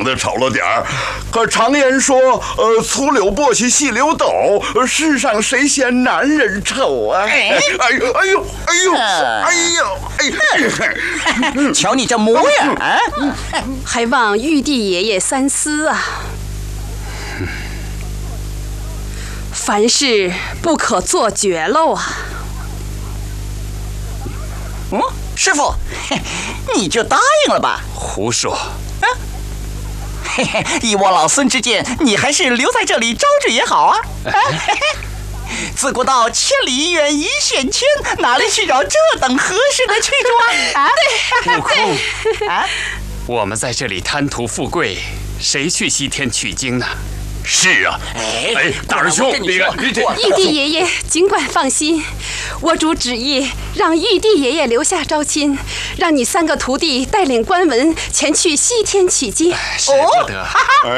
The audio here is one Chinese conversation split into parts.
得丑了点儿。可常言说，粗柳簸箕细柳斗，世上谁嫌男人丑啊？哎呦哎呦哎呦哎呦哎！ 瞧你这模样啊！ 还望玉帝爷爷三思啊！凡事不可做绝喽啊！ 师傅，你就答应了吧？ 胡说！ 以我老孙之见，你还是留在这里招致也好啊！自古道千里远一线牵，哪里去找这等合适的去处啊？ 悟空，我们在这里贪图富贵，谁去西天取经呢？ 是啊，大师兄，你看， 玉帝爷爷尽管放心，我主旨意让玉帝爷爷留下招亲，让你3个徒弟带领关文前去西天取经。 使不得！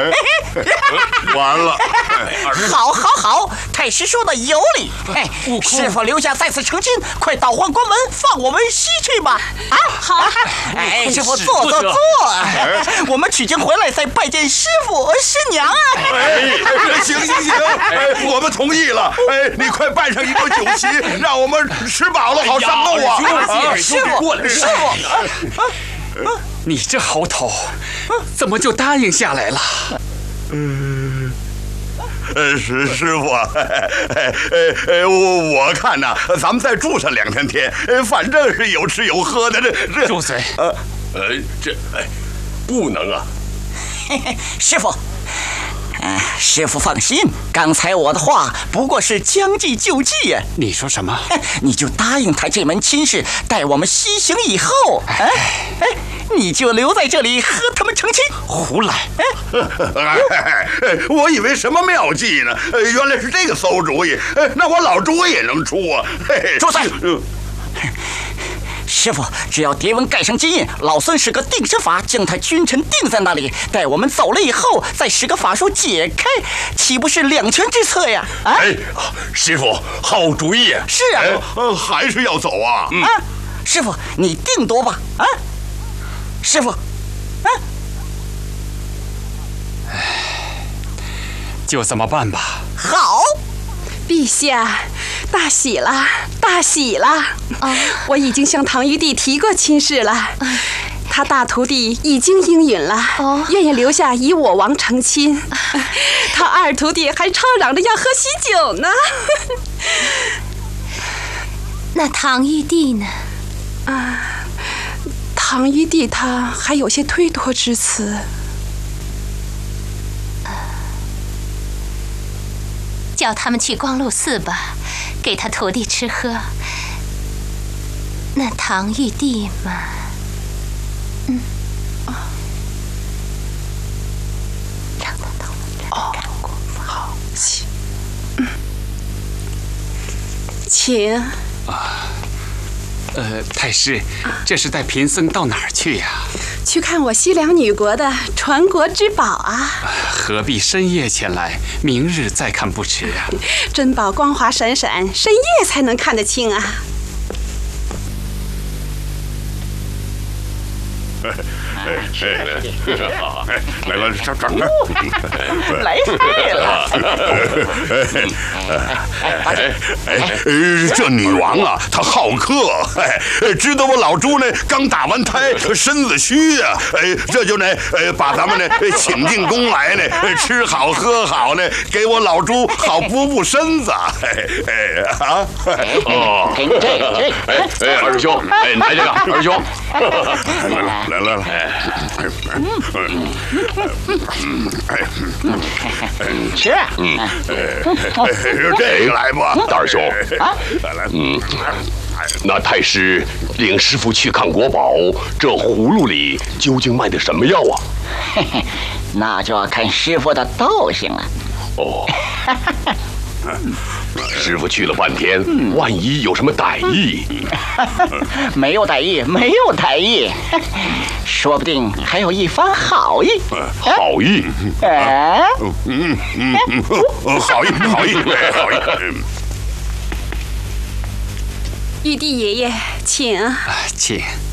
完了！ 好，太师说的有理。师傅留下再次成亲，快倒换关文，放我们西去吧！ 好。 师傅坐，我们取经回来再拜见师傅师娘啊！ 行，我们同意了。你快办上一桌酒席，让我们吃饱了好上路啊！ 师傅，过来，师傅， 你这猴头，怎么就答应下来了？ 师傅，我看呐，咱们再住上2、3天，反正是有吃有喝的。这住嘴！ 不能啊！ 师傅。师傅放心，刚才我的话不过是将计就计呀。 你说什么？ 你就答应他这门亲事，待我们西行以后，你就留在这里和他们成亲。 胡来！ 我以为什么妙计呢？原来是这个馊主意。那我老朱也能出啊！ 住嘴！师傅，只要蝶纹盖上金印，老孙使个定身法，将他君臣定在那里。待我们走了以后，再使个法术解开，岂不是两全之策呀？ 师傅，好主意。 是啊， 还是要走啊？ 师傅，你定夺吧。师傅， 就这么办吧。 好。 陛下，大喜了，大喜了！我已经向唐玉帝提过亲事了，他大徒弟已经应允了，愿意留下以我王成亲。他二徒弟还吵嚷着要喝喜酒呢。 那唐玉帝呢？ 唐玉帝他还有些推脱之词。 叫他们去光禄寺吧，给他徒弟吃喝。那唐玉帝嘛，让他到我这儿干过。 好，请。 太师，这是带贫僧到哪儿去呀？ 去看我西凉女国的传国之宝啊！ 何必深夜前来？明日再看不迟啊！ 珍宝光华闪闪，深夜才能看得清啊！ 来了，这来菜了。 这女王啊，她好客，知道我老朱呢刚打完胎，身子虚呀，这就呢把咱们呢请进宫来呢，吃好喝好呢，给我老朱好补身子。 给你这， 二师兄，来这个，二师兄，来。 吃。 这个来吧， 大师兄。 来。 那太师领师傅去看国宝，这葫芦里究竟卖的什么药啊？ 那就要看师傅的道行了。 师傅去了半天，万一有什么歹意？ 没有歹意，没有歹意，说不定还有一番好意。 好意？ 好意。 玉帝爷爷，请。 请。